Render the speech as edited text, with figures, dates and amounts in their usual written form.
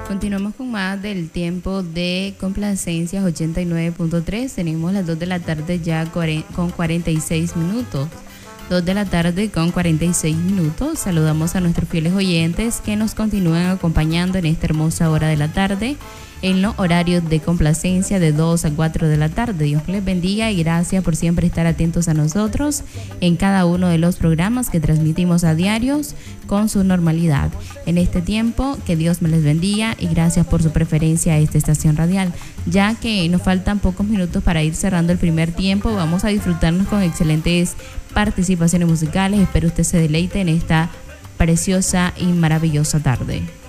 Continuamos con más del tiempo de complacencias 89.3. Tenemos las 2 de la tarde ya con 46 minutos. 2 de la tarde con 46 minutos. Saludamos a nuestros fieles oyentes que nos continúan acompañando en esta hermosa hora de la tarde, en los horarios de complacencia de 2 a 4 de la tarde. Dios les bendiga y gracias por siempre estar atentos a nosotros en cada uno de los programas que transmitimos a diarios con su normalidad. En este tiempo, que Dios me les bendiga y gracias por su preferencia a esta estación radial. Ya que nos faltan pocos minutos para ir cerrando el primer tiempo, vamos a disfrutarnos con excelentes participaciones musicales. Espero usted se deleite en esta preciosa y maravillosa tarde.